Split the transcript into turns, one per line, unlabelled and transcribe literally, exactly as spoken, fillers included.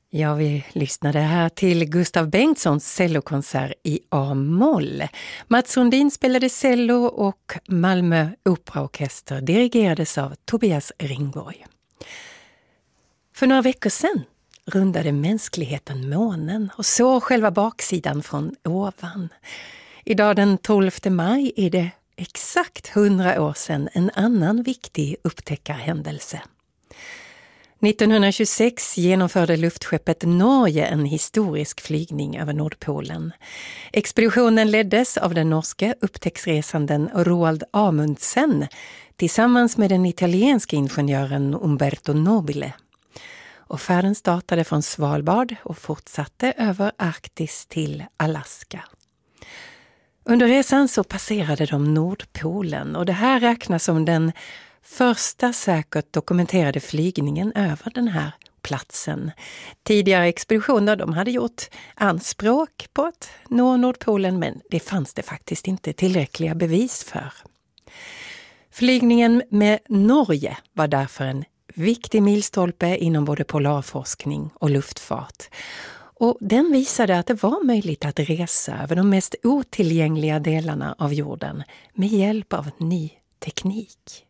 Ja, vi lyssnade här till Gustav Bengtssons cellokonsert i A-moll. Mats Sundin spelade cello och Malmö Operaorkester dirigerades av Tobias Ringborg. För några veckor sedan rundade mänskligheten månen och såg själva baksidan från ovan. Idag den tolfte maj är det exakt hundra år sedan en annan viktig upptäckarhändelse. nittonhundratjugosex genomförde luftskeppet Norge en historisk flygning över Nordpolen. Expeditionen leddes av den norske upptäcktsresanden Roald Amundsen tillsammans med den italienska ingenjören Umberto Nobile. Och färden startade från Svalbard och fortsatte över Arktis till Alaska. Under resan så passerade de Nordpolen och det här räknas som den första säkert dokumenterade flygningen över den här platsen. Tidigare expeditioner de hade gjort anspråk på att nå Nordpolen, men det fanns det faktiskt inte tillräckliga bevis för. Flygningen med Norge var därför en viktig milstolpe inom både polarforskning och luftfart. Och den visade att det var möjligt att resa över de mest otillgängliga delarna av jorden med hjälp av ny teknik.